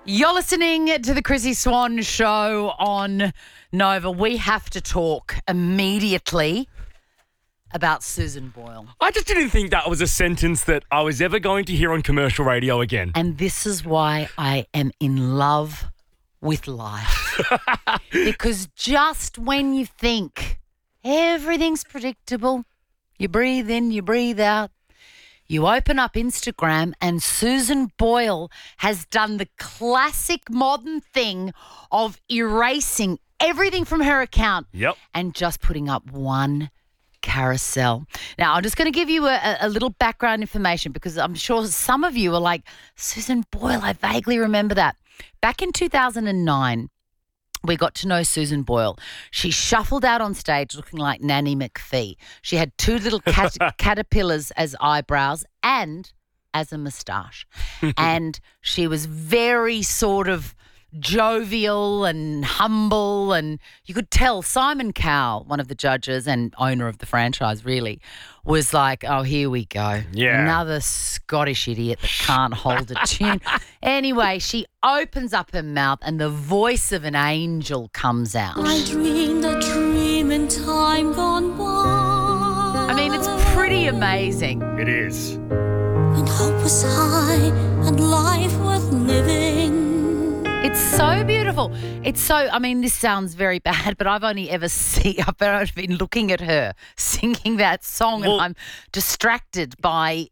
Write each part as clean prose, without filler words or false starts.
You're listening to the Chrissy Swan Show on Nova. We have to talk immediately about Susan Boyle. I just didn't think that was a sentence that I was ever going to hear on commercial radio again. And this is why I am in love with life. Because just when you think everything's predictable, you breathe in, you breathe out, you open up Instagram and Susan Boyle has done the classic modern thing of erasing everything from her account and just putting up one carousel. Now, I'm just going to give you a little background information because I'm sure some of you are like, Susan Boyle, I vaguely remember that. Back in 2009, we got to know Susan Boyle. She shuffled out on stage looking like Nanny McPhee. She had two little caterpillars as eyebrows and as a moustache. And she was very sort of jovial and humble, and you could tell Simon Cowell, one of the judges and owner of the franchise, really was like, oh, here we go. Yeah. Another Scottish idiot that can't hold a tune. Anyway, she opens up her mouth and the voice of an angel comes out. I dreamed a dream in time gone by. I mean, it's pretty amazing. It is. When hope was high and life worth living. It's so beautiful. It's so, I mean, this sounds very bad, but I've only ever I've been looking at her singing that song and I'm distracted by,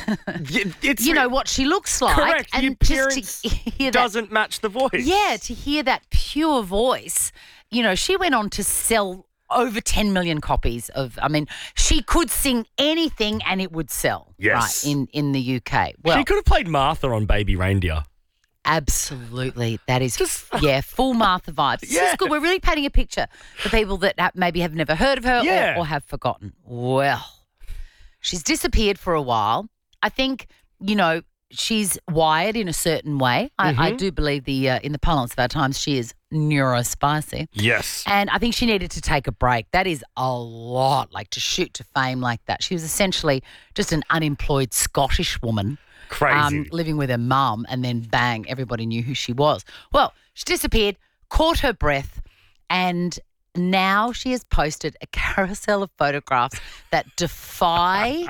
you know, what she looks like. Correct. And the appearance doesn't match the voice. Yeah, to hear that pure voice. You know, she went on to sell over 10 million copies of, I mean, she could sing anything and it would sell. Yes. Right, in the UK. Well, she could have played Martha on Baby Reindeer. Absolutely. That is, full Martha vibes. This is good. We're really painting a picture for people that maybe have never heard of her or have forgotten. Well, she's disappeared for a while. I think, you know, she's wired in a certain way. I do believe in the parlance of our times, she is neurospicy. Yes. And I think she needed to take a break. That is a lot, like to shoot to fame like that. She was essentially just an unemployed Scottish woman. Crazy. Living with her mum, and then bang, everybody knew who she was. Well, she disappeared, caught her breath, and now she has posted a carousel of photographs that defy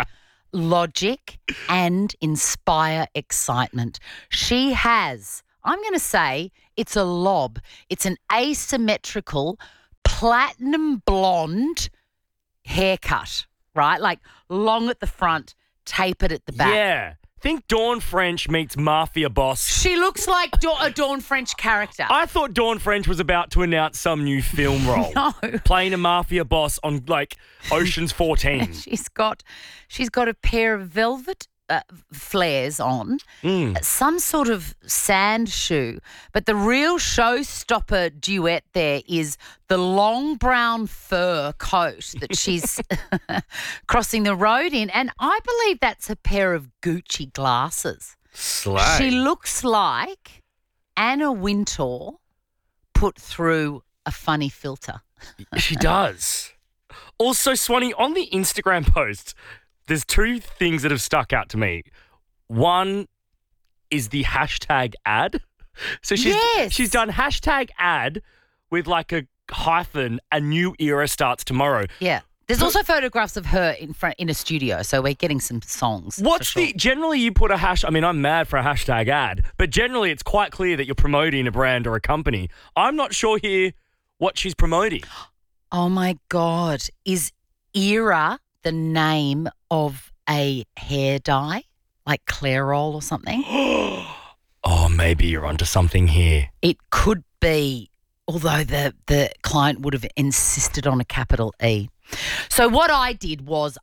logic and inspire excitement. She has, I'm going to say, it's a lob. It's an asymmetrical platinum blonde haircut, right? Like long at the front, tapered at the back. Yeah. Think Dawn French meets Mafia boss. She looks like a Dawn French character. I thought Dawn French was about to announce some new film role. No. Playing a Mafia boss on, like, Ocean's 14. She's got a pair of velvet flares on, some sort of sand shoe, but the real showstopper duet there is the long brown fur coat that she's crossing the road in, and I believe that's a pair of Gucci glasses. Slay. She looks like Anna Wintour put through a funny filter. She does. Also, Swanee, on the Instagram post, there's two things that have stuck out to me. One is the hashtag ad. So she's done hashtag ad with like a hyphen, a new era starts tomorrow. Yeah. There's also photographs of her in a studio, so we're getting some songs. Generally you put a I'm mad for a hashtag ad, but generally it's quite clear that you're promoting a brand or a company. I'm not sure here what she's promoting. Oh my God. Is Era the name of a hair dye, like Clairol or something? Oh, maybe you're onto something here. It could be, although the client would have insisted on a capital E. So what I did was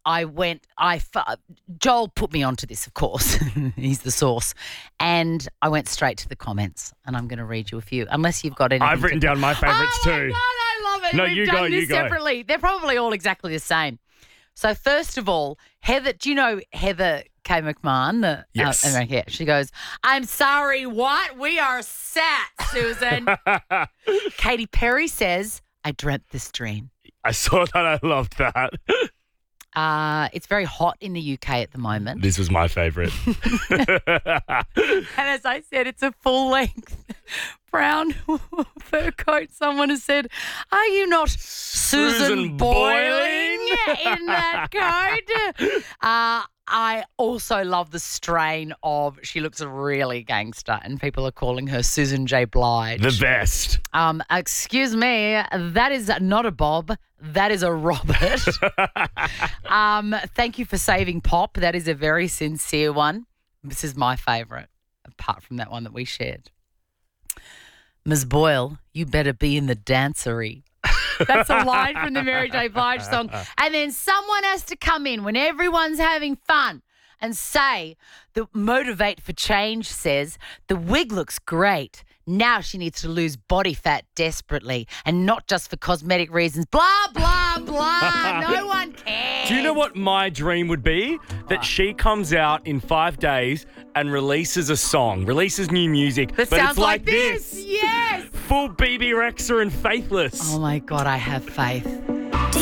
Joel put me onto this, of course. He's the source. And I went straight to the comments, and I'm going to read you a few, unless you've got anything. I've written down my favourites too. Oh, my God, I love it. No, We've done this separately. They're probably all exactly the same. So first of all, Heather, do you know Heather K. McMahon? Yes. She goes, I'm sorry, what? We are set, Susan. Katy Perry says, I dreamt this dream. I saw that. I loved that. It's very hot in the UK at the moment. This was my favourite. And as I said, it's a full length. brown fur coat. Someone has said, "Are you not Susan Boiling in that coat?" I also love the strain of she looks really gangster, and people are calling her Susan J. Blige. The best. Excuse me, that is not a Bob. That is a Robert. Thank you for saving Pop. That is a very sincere one. This is my favourite, apart from that one that we shared. Ms. Boyle, you better be in the dancery. That's a line from the Mary J. Blige song. And then someone has to come in when everyone's having fun and say, the Motivate for Change says, the wig looks great. Now she needs to lose body fat desperately and not just for cosmetic reasons. Blah, blah, blah. No one cares. Do you know what my dream would be? That she comes out in 5 days and releases a song, releases new music. That but sounds it's like this. Yes. Full BB Rexha and Faithless. Oh, my God, I have faith.